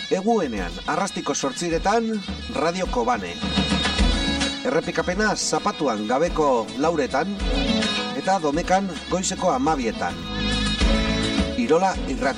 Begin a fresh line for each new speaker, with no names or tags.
Eguenean, arrastiko 8:00 Radio Kobane. Errepikapena zapatuan gabeko 4:00 eta domekan goizeko 12:00. Irola irratia.